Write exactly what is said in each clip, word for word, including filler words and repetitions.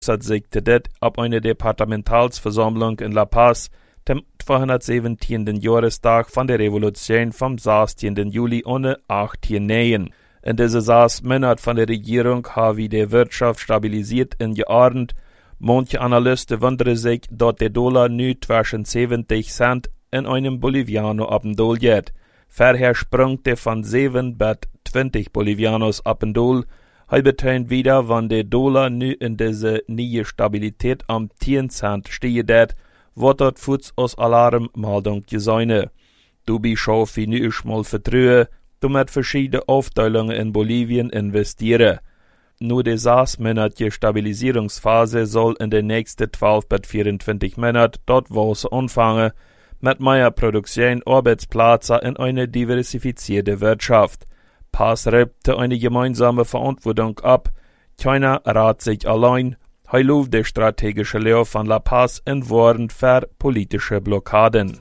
sagte das ab einer Departementalsversammlung in La Paz, dem zweihundertsiebzehnten Jahrestag von der Revolution vom sechzehnten Juli ohne achtzehn. In dieser sechs Monate von der Regierung habe die Wirtschaft stabilisiert und geordnet. Manche Analysten wundern sich, dass der Dollar nu zwischen siebzig Cent in einem Boliviano ab dem Dollar geht. Vorher sprang der von sieben bis zwanzig Bolivianos ab dem Dollar. Er betont wieder, wenn der Dollar nu in diese neue Stabilität am zehn Cent steht, wird das Fuß aus Alarmmeldung gesehen. Du bist schon wie nu mal vertrauen, du mit verschiedenen Aufteilungen in Bolivien investieren. Nur die sechsmonatige Stabilisierungsphase soll in den nächsten zwölf bis vierundzwanzig Monaten dort Wasser anfangen, mit mehr Produktion, Arbeitsplätze in eine diversifizierte Wirtschaft. Paz rebte eine gemeinsame Verantwortung ab. Keiner rät sich allein. Er läuft der strategische Lehre von La Paz in Worten für politische Blockaden.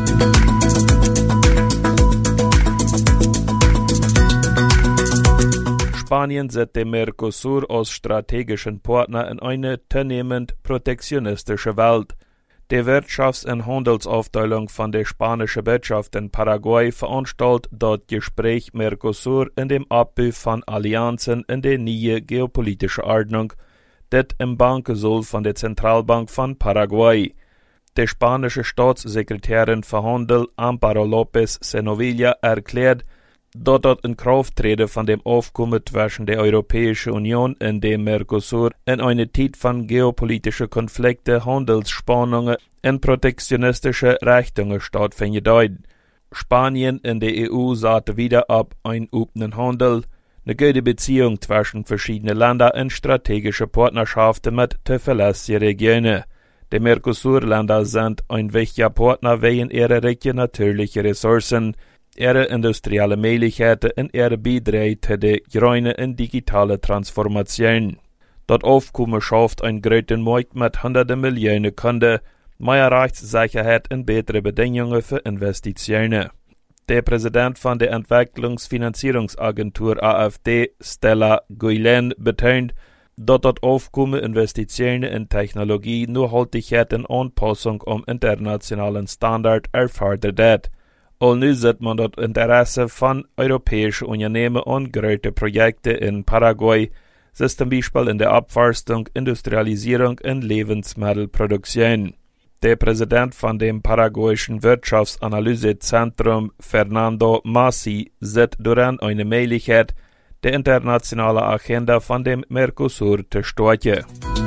Spanien sieht den Mercosur als strategischen Partner in eine zunehmend protektionistische Welt. Die Wirtschafts- und Handelsaufteilung von der spanischen Wirtschaft in Paraguay veranstaltet das Gespräch Mercosur in dem Abbau von Allianzen in der neue geopolitische Ordnung, das im Banken soll von der Zentralbank von Paraguay. Die spanische Staatssekretärin für Handel Amparo López Senovilla erklärt, dass das Inkrafttreten von dem Aufkommen zwischen der Europäischen Union und dem Mercosur in eine Zeit von geopolitischen Konflikten, Handelsspannungen und protektionistische Richtungen stattfindet. Spanien und die E U sahen wieder ab einen offenen Handel, eine gute Beziehung zwischen verschiedenen Ländern und strategische Partnerschaften mit zuverlässigen Regionen. Die Mercosur-Länder sind ein wichtiger Partner wegen ihrer reichen natürlichen Ressourcen, ihre industrielle Möglichkeiten und ihre Beiträge zu der grünen und digitalen Transformation. Das Aufkommen schafft einen großen Markt mit hunderten Millionen Kunden, mehr Rechtssicherheit und bessere Bedingungen für Investitionen. Der Präsident von der Entwicklungsfinanzierungsagentur A F D, Stella Guilén, betont, dass das Aufkommen Investitionen in Technologie, Nachhaltigkeit und Anpassung am internationalen Standard erfordert hat. All nu sieht man das Interesse von europäischen Unternehmen an große Projekte in Paraguay, so zum Beispiel in der Abforstung, Industrialisierung und Lebensmittelproduktion. Der Präsident von dem paraguayischen Wirtschaftsanalysezentrum, Fernando Massi, sieht daran eine Möglichkeit, die internationale Agenda von dem Mercosur zu stärken.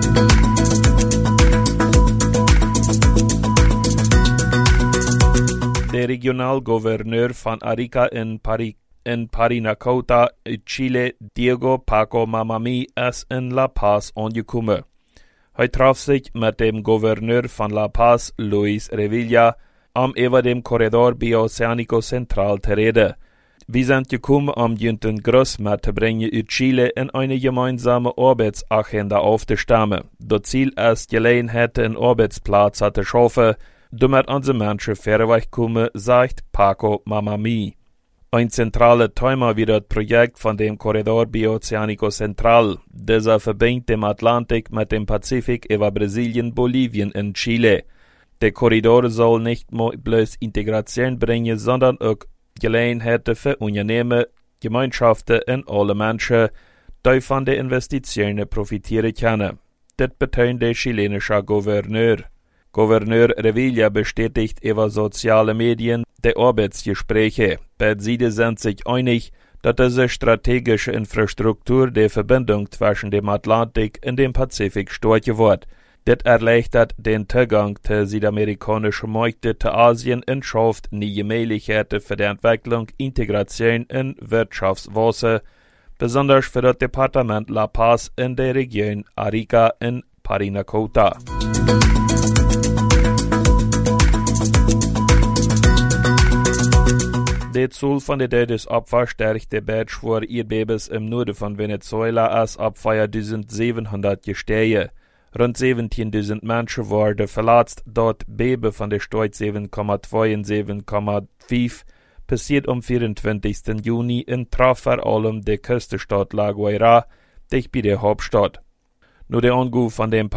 Der Regionalgouverneur von Arica in, Pari in Parinacota, Chile, Diego Paco Mamami, ist in La Paz angekommen. Er traf sich mit dem Gouverneur von La Paz, Luis Revilla, um über dem Korridor Bioceánico Central zu reden. Wir sind gekommen, um den Gruß mitzubringen in Chile in eine gemeinsame Arbeitsagenda aufzustimmen. Das Ziel ist, Gelegenheiten in Arbeitsplätze zu schaffen, damit unsere Menschen fairweg kommen, sagt Paco Mamami. Ein zentraler Thema wird das Projekt von dem Korridor Bioceánico Central. Dieser verbindet den Atlantik mit dem Pazifik über Brasilien, Bolivien und Chile. Der Korridor soll nicht nur bloß Integration bringen, sondern auch Gelegenheiten für Unternehmen, Gemeinschaften und alle Menschen, die von den Investitionen profitieren können. Das betont der chilenische Gouverneur. Gouverneur Revilla bestätigt über soziale Medien die Arbeitsgespräche. Beide sind sich einig, dass diese strategische Infrastruktur der Verbindung zwischen dem Atlantik und dem Pazifik stärken wird. Das erleichtert den Zugang zu südamerikanischen Märkten zu Asien und schafft neue Möglichkeiten für die Entwicklung, Integration und Wirtschaftswachstum, besonders für das Departement La Paz in der Region Arica in Parinacota. Der Zoll von der Todesopfer stärkt der Batch vor Erdbebens im Norden von Venezuela als ab zweitausendsiebenhundert gestiegen. Rund siebzehntausend Menschen wurden verletzt, dort Beben von der Stärke sieben Komma zwei und sieben Komma fünf passiert am vierundzwanzigsten Juni und traf vor allem die Küstenstadt La Guaira, dicht bei der Hauptstadt. Nur der Anruf von dem